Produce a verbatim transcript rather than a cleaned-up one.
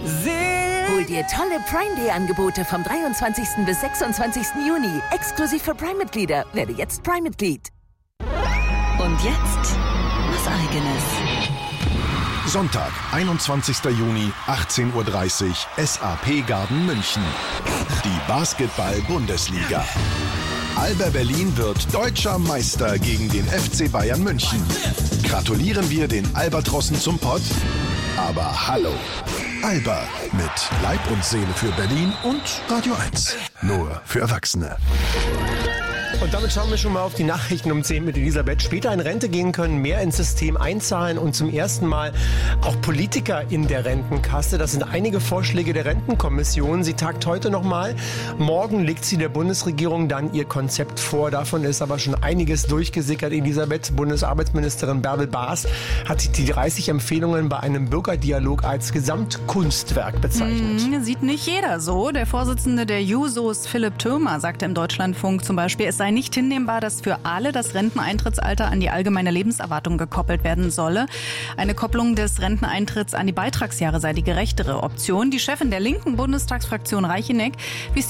Hol dir tolle Prime Day Angebote vom dreiundzwanzigsten bis sechsundzwanzigsten Juni. Exklusiv für Prime-Mitglieder. Werde jetzt Prime-Mitglied. Und jetzt was Eigenes. Sonntag, einundzwanzigsten Juni, achtzehn Uhr dreißig, S A P Garden München. Die Basketball-Bundesliga. Alba Berlin wird deutscher Meister gegen den F C Bayern München. Gratulieren wir den Albatrossen zum Pott? Aber hallo, Alba mit Leib und Seele für Berlin und Radio eins. Nur für Erwachsene. Und damit schauen wir schon mal auf die Nachrichten um zehn mit Elisabeth. Später in Rente gehen können, mehr ins System einzahlen und zum ersten Mal auch Politiker in der Rentenkasse. Das sind einige Vorschläge der Rentenkommission. Sie tagt heute nochmal. Morgen legt sie der Bundesregierung dann ihr Konzept vor. Davon ist aber schon einiges durchgesickert. Elisabeth, Bundesarbeitsministerin Bärbel Baas, hat die dreißig Empfehlungen bei einem Bürgerdialog als Gesamtkunstwerk bezeichnet. Mhm, sieht nicht jeder so. Der Vorsitzende der Jusos, Philipp Thürmer, sagte im Deutschlandfunk zum Beispiel, es sei nicht hinnehmbar, dass für alle das Renteneintrittsalter an die allgemeine Lebenserwartung gekoppelt werden solle. Eine Kopplung des Renteneintritts an die Beitragsjahre sei die gerechtere Option. Die Chefin der linken Bundestagsfraktion Reicheneck wies